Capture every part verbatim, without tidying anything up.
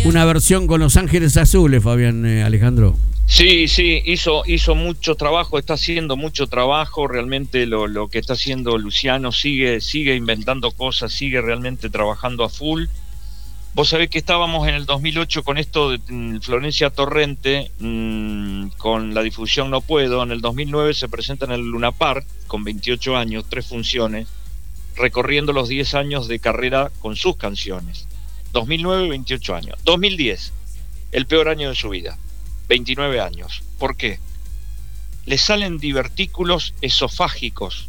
una versión con Los Ángeles Azules, Fabián, eh, Alejandro. Sí, sí, hizo, hizo mucho trabajo, está haciendo mucho trabajo, realmente lo, lo que está haciendo Luciano, sigue, sigue inventando cosas, sigue realmente trabajando a full. Vos sabés que estábamos en el dos mil ocho con esto de mm, Florencia Torrente, mmm, con la difusión No Puedo. En el dos mil nueve se presenta en el Luna Park, con veintiocho años, tres funciones, recorriendo los diez años de carrera con sus canciones. dos mil nueve, veintiocho años. dos mil diez, el peor año de su vida, veintinueve años. ¿Por qué? Le salen divertículos esofágicos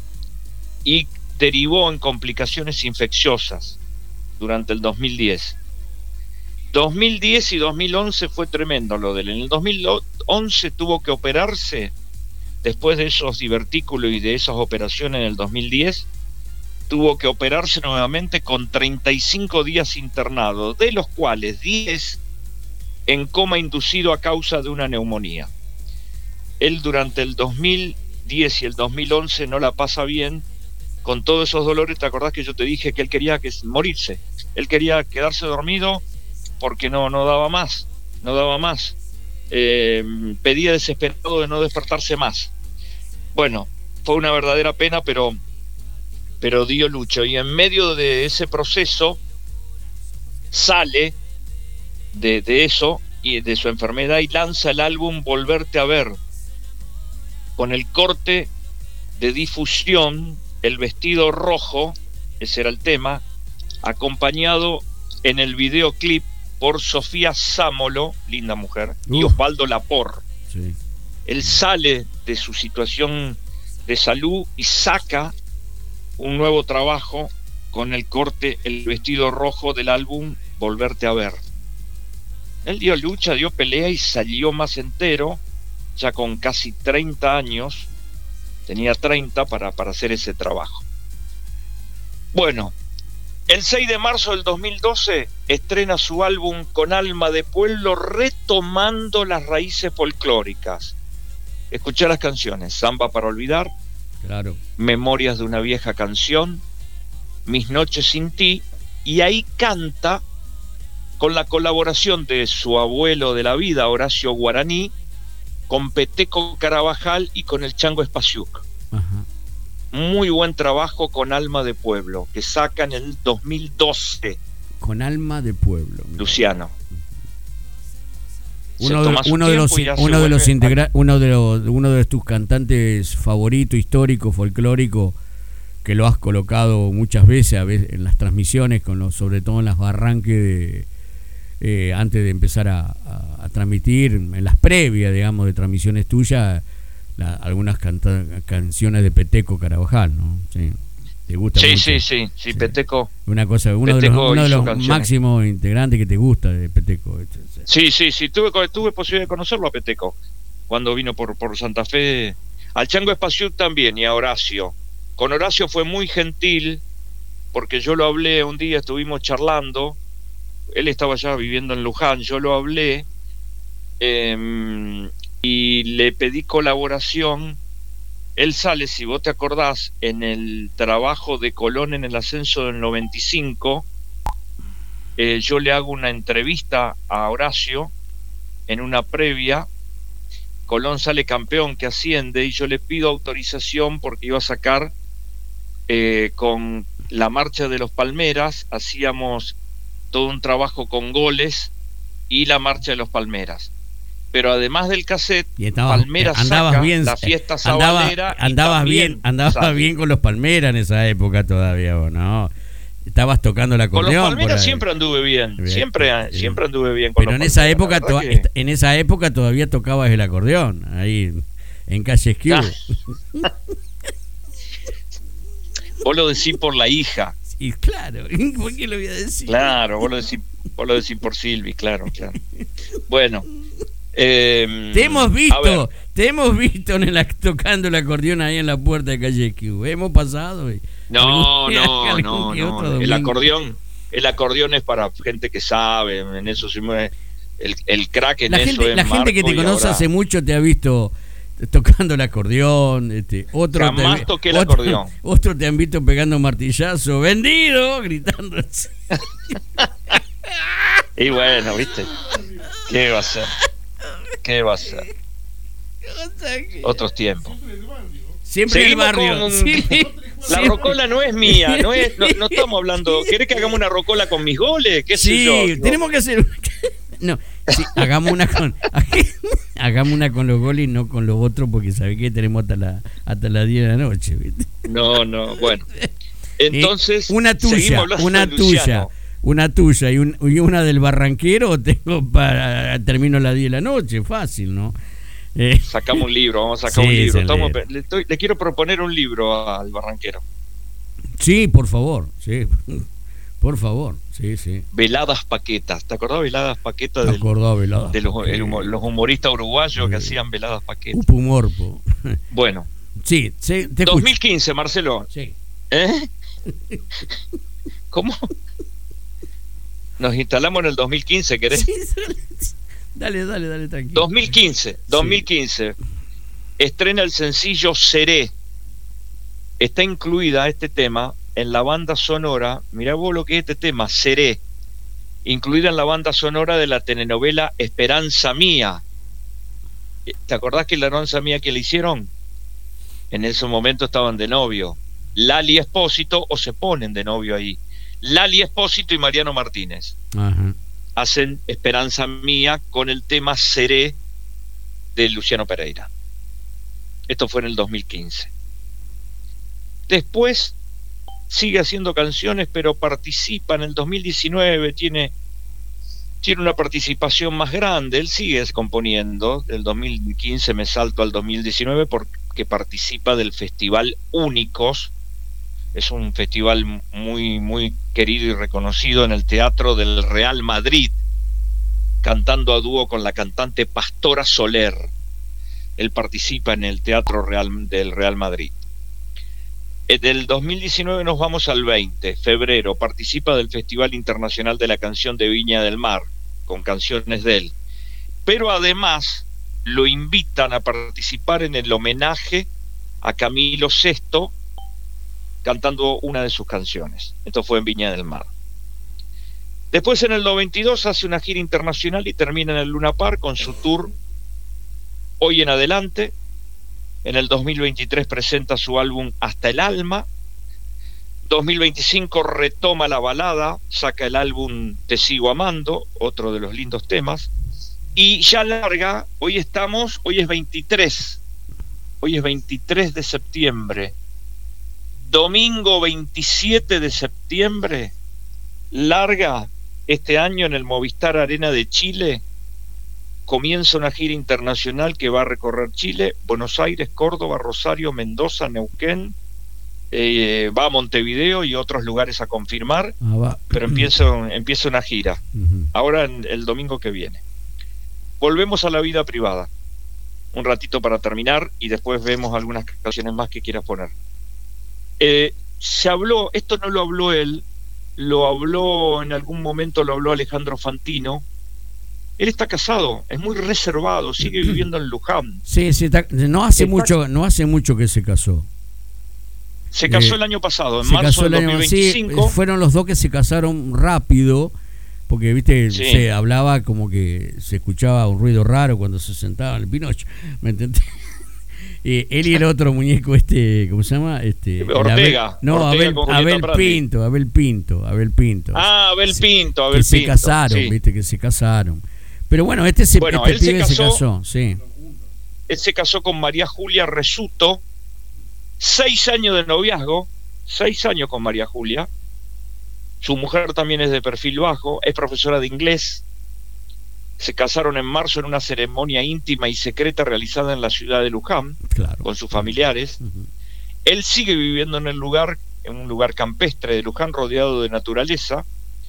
y derivó en complicaciones infecciosas durante el dos mil diez. dos mil diez y dos mil once fue tremendo lo de él. En el dos mil once tuvo que operarse, después de esos divertículos y de esas operaciones en el dos mil diez, tuvo que operarse nuevamente con treinta y cinco días internado, de los cuales diez en coma inducido a causa de una neumonía. Él durante el dos mil diez y el dos mil once no la pasa bien con todos esos dolores. ¿Te acordás que yo te dije que él quería que morirse? Él quería quedarse dormido porque no, no daba más, no daba más. Eh, pedía desesperado de no despertarse más. Bueno, fue una verdadera pena, pero, pero dio lucha. Y en medio de ese proceso sale de, de eso y de su enfermedad y lanza el álbum Volverte a Ver, con el corte de difusión El Vestido Rojo, ese era el tema, acompañado en el videoclip por Sofía Sámolo, linda mujer, uh. y Osvaldo Lapor. Sí. Él sale de su situación de salud y saca un nuevo trabajo con el corte El Vestido Rojo del álbum Volverte a Ver. Él dio lucha, dio pelea y salió más entero, ya con casi treinta años, tenía treinta para, para hacer ese trabajo. Bueno, el seis de marzo del dos mil doce estrena su álbum Con Alma de Pueblo, retomando las raíces folclóricas. Escuchá las canciones: Samba para Olvidar, claro, Memorias de una Vieja Canción, Mis Noches Sin Ti, y ahí canta con la colaboración de su abuelo de la vida, Horacio Guaraní, con Peteco Carabajal y con el Chango Espasiuk. Ajá. Muy buen trabajo con Alma de Pueblo, que sacan en el dos mil doce. Con Alma de Pueblo. Mira. Luciano. Uno de, uno de los uno de los integra uno de los uno de tus cantantes favorito, histórico, folclórico, que lo has colocado muchas veces, a veces en las transmisiones, con los, sobre todo en las arranques de eh, antes de empezar a, a, a transmitir, en las previas, digamos, de transmisiones tuyas, la, algunas canta, canciones de Peteco Carabajal, ¿no? Sí. ¿Te gusta? Sí, mucho? sí, sí, sí, Peteco. Una cosa, uno Peteco de los, uno de los canciones. máximos integrantes que te gusta de Peteco. Sí, sí, sí, tuve, tuve posibilidad de conocerlo a Peteco cuando vino por, por Santa Fe. Al Chango Espasiuk también, y a Horacio. Con Horacio fue muy gentil, porque yo lo hablé un día, estuvimos charlando. Él estaba ya viviendo en Luján, yo lo hablé eh, y le pedí colaboración. Él sale, si vos te acordás, en el trabajo de Colón en el ascenso del noventa y cinco. Eh, yo le hago una entrevista a Horacio en una previa. Colón sale campeón, que asciende, y yo le pido autorización porque iba a sacar eh, con la marcha de los Palmeras, hacíamos todo un trabajo con goles y la marcha de los Palmeras. Pero además del cassette, estabas, Palmeras andabas saca bien, la fiesta andaba, sabalera. Andabas bien, andabas sale. bien con los Palmeras en esa época todavía, ¿o no? Estabas tocando el acordeón. Con los Palmeras siempre anduve bien, bien siempre, bien. siempre anduve bien con Pero los en esa Palmeras, época, to que... en esa época todavía tocabas el acordeón, ahí en Calle Esquiú. Ah. Vos lo decís por la hija. Sí, claro, ¿por qué lo voy a decir? Claro, vos lo decís, vos lo decís por Silvi, claro, claro. Bueno, eh, te hemos visto, te hemos visto en el, tocando el acordeón ahí en la puerta de Calle Esquiú. Hemos pasado. Y, no, algún, no, algún no, no. El acordeón, el acordeón es para gente que sabe, en eso se mueve. El, el crack en la eso gente, es La Marco, gente que te conoce ahora... hace mucho te ha visto tocando el acordeón, este, otro jamás te, toqué el otro, acordeón. Otro te han visto pegando martillazo, vendido, gritando. Y bueno, ¿viste? ¿Qué va a ser? ¿Qué va a ser? Otros tiempos. Siempre el barrio. Con... Sí, la sí. rocola no es mía, no es, no, no estamos hablando. ¿Querés que hagamos una rocola con mis goles? ¿Qué sí, sé yo? tenemos que hacer. No, sí, hagamos una con hagamos una con los goles y no con los otros, porque sabés que tenemos hasta la hasta las diez de la noche, ¿viste? No, no, bueno. Entonces, eh, una tuya, una tuya, una tuya y, un, y una del barranquero tengo para termino a las diez de la noche, fácil, ¿no? Eh. Sacamos un libro, vamos a sacar sí, un libro. Estamos, le, estoy, le quiero proponer un libro al barranquero. Sí, por favor, sí. Por favor, sí, sí. Veladas Paquetas, ¿te acordás Veladas Paquetas? Me acordaba Veladas. De los, el humor, los humoristas uruguayos sí. que hacían Veladas Paquetas. Upo humor, po. Bueno. Sí, sí, te dos mil quince, Marcelo. Sí. ¿Eh? ¿Cómo? Nos instalamos en el dos mil quince, ¿querés? Sí, dale, dale, dale, tranquilo. dos mil quince, dos mil quince. Sí. Estrena el sencillo Seré. Está incluida este tema en la banda sonora, mirá vos lo que es este tema, Seré, incluida en la banda sonora de la telenovela Esperanza Mía. ¿Te acordás que la Esperanza Mía que le hicieron? En ese momento estaban de novio Lali Espósito, o se ponen de novio ahí, Lali Espósito y Mariano Martínez. Ajá. Hacen Esperanza Mía con el tema Seré de Luciano Pereira. Esto fue en el dos mil quince. Después sigue haciendo canciones, pero participa en el dos mil diecinueve, tiene, tiene una participación más grande, él sigue componiendo, del dos mil quince me salto al dos mil diecinueve porque participa del Festival Únicos, es un festival muy, muy querido y reconocido en el Teatro del Real Madrid, cantando a dúo con la cantante Pastora Soler. Él participa en el Teatro Real, del Real Madrid. Del dos mil diecinueve nos vamos al veinte, febrero, participa del Festival Internacional de la Canción de Viña del Mar, con canciones de él. Pero además lo invitan a participar en el homenaje a Camilo sexto, cantando una de sus canciones. Esto fue en Viña del Mar. Después en el noventa y dos hace una gira internacional y termina en el Luna Park con su tour Hoy en Adelante. En el dos mil veintitrés presenta su álbum Hasta el Alma. dos mil veinticinco retoma la balada, saca el álbum Te Sigo Amando, otro de los lindos temas. Y ya larga, hoy estamos, hoy es veintitrés, hoy es veintitrés de septiembre. Domingo veintisiete de septiembre, larga este año en el Movistar Arena de Chile. Comienza una gira internacional que va a recorrer Chile, Buenos Aires, Córdoba, Rosario, Mendoza, Neuquén, eh, va a Montevideo y otros lugares a confirmar, ah, va. pero empieza, empieza una gira, uh-huh. ahora en, el domingo que viene. Volvemos a la vida privada, un ratito para terminar y después vemos algunas canciones más que quieras poner. Eh, se habló, esto no lo habló él, lo habló en algún momento, lo habló Alejandro Fantino. Él está casado, es muy reservado, sigue viviendo en Luján. Sí, sí está, no hace está, mucho, no hace mucho que se casó. Se casó eh, el año pasado, en marzo del dos mil veinticinco. Sí, fueron los dos que se casaron rápido, porque viste, sí. se hablaba como que se escuchaba un ruido raro cuando se sentaba en el Pinocho, ¿me entendés? Eh, él y el otro muñeco, este, ¿cómo se llama? Este, Ortega. Abel, no, Ortega Abel, Abel Pinto, Abel Pinto, Abel Pinto. Ah, Abel Pinto, Abel que Pinto. Se casaron, sí. viste, que se casaron. Pero bueno, este, se, bueno, este él pibe se casó, se casó, sí. Él se casó con María Julia Resuto, seis años de noviazgo, seis años con María Julia. Su mujer también es de perfil bajo, es profesora de inglés. Se casaron en marzo en una ceremonia íntima y secreta realizada en la ciudad de Luján, claro. con sus familiares. Uh-huh. Él sigue viviendo en el lugar, en un lugar campestre de Luján, rodeado de naturaleza.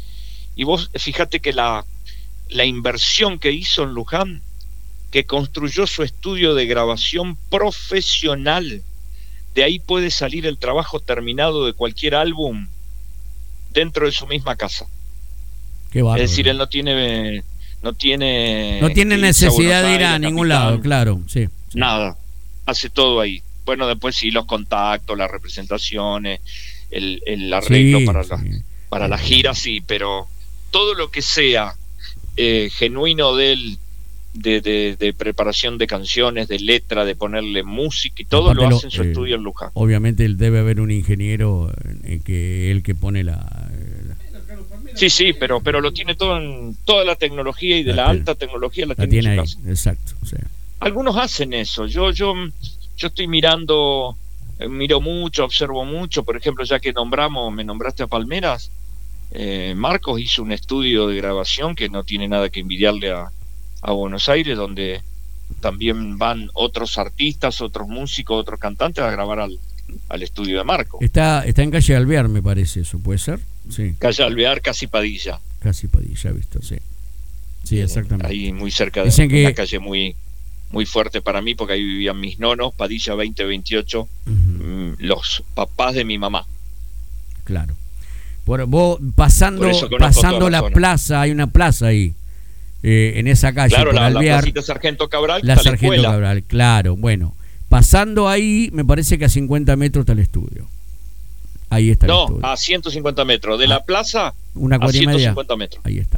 Y vos fíjate que la, la inversión que hizo en Luján, que construyó su estudio de grabación profesional, de ahí puede salir el trabajo terminado de cualquier álbum dentro de su misma casa. Qué bárbaro. Es decir, él no tiene... No tiene no tiene necesidad de ir a ningún lado, claro, sí, sí. Nada, hace todo ahí. Bueno, después sí, los contactos, las representaciones, el, el arreglo sí, para, sí. La, para sí. la gira, sí, pero todo lo que sea eh, genuino de él, de, de, de preparación de canciones, de letra, de ponerle música y todo. Aparte lo hace en su eh, estudio en Luján. Obviamente él debe haber un ingeniero en que él que pone la, la... Sí, sí, pero pero lo tiene todo en toda la tecnología y de la, la alta tecnología la, la tiene, tiene en ahí, su casa. Exacto. O sea. Algunos hacen eso. Yo yo yo estoy mirando, eh, miro mucho, observo mucho. Por ejemplo, ya que nombramos, me nombraste a Palmeras, eh, Marcos hizo un estudio de grabación que no tiene nada que envidiarle a, a Buenos Aires, donde también van otros artistas, otros músicos, otros cantantes a grabar al, al estudio de Marcos. Está, está en calle Alvear, me parece, eso, ¿puede ser? Sí. Calle Alvear, casi Padilla. Casi Padilla, visto, sí. Sí, exactamente. Ahí muy cerca de Dicen que... una calle muy muy fuerte para mí, porque ahí vivían mis nonos, Padilla veinte veintiocho, uh-huh. los papás de mi mamá. Claro. Por, vos pasando, pasando la zona. plaza, hay una plaza ahí, eh, en esa calle. Claro, por la, Alvear, la placita Sargento Cabral. La Sargento la Cabral, claro. Bueno, pasando ahí, me parece que a cincuenta metros está el estudio. Ahí está el no, estudio. No, a ciento cincuenta metros. De ah, la plaza una a ciento cincuenta media. metros. Ahí está.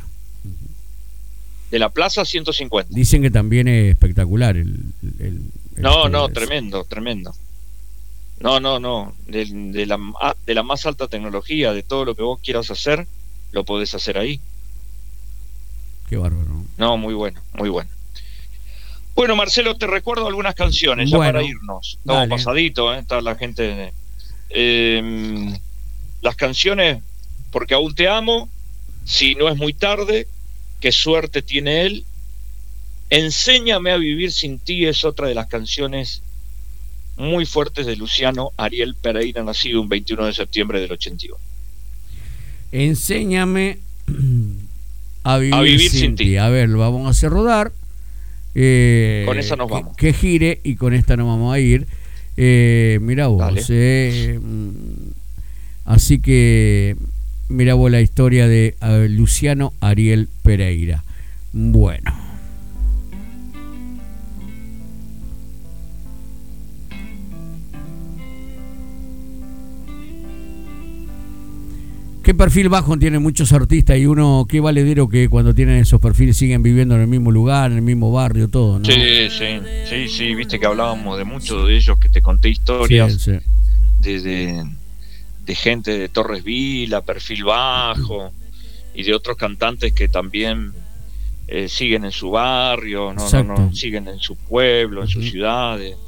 De la plaza a ciento cincuenta. Dicen que también es espectacular el, el, el no, no, tremendo, tremendo. No, no, no. De, de, la, de la más alta tecnología, de todo lo que vos quieras hacer, lo podés hacer ahí. Qué bárbaro. No, muy bueno, muy bueno. Bueno, Marcelo, te recuerdo algunas canciones ya bueno, para irnos. Estamos dale. pasadito, ¿eh? Está la gente. Eh, las canciones, Porque aún te amo, Si no es muy tarde, Qué suerte tiene él, Enséñame a vivir sin ti es otra de las canciones muy fuertes de Luciano Ariel Pereira, nacido un veintiuno de septiembre del ochenta y uno. Enséñame a vivir, a vivir sin, sin ti. ti. A ver, lo vamos a hacer rodar. Eh, con esa nos vamos. Que, que gire y con esta nos vamos a ir. Eh, mira vos. Eh, así que mira vos la historia de uh, Luciano Ariel Pereira. Bueno. ¿Qué perfil bajo tienen muchos artistas y uno, qué valedero que cuando tienen esos perfiles siguen viviendo en el mismo lugar, en el mismo barrio, todo, ¿no? Sí, sí, sí, sí, viste que hablábamos de muchos de ellos, que te conté historias sí, sí. De, de, de gente de Torres Vila, perfil bajo, y de otros cantantes que también eh, siguen en su barrio, no, no, no, siguen en su pueblo, en uh-huh. sus ciudades.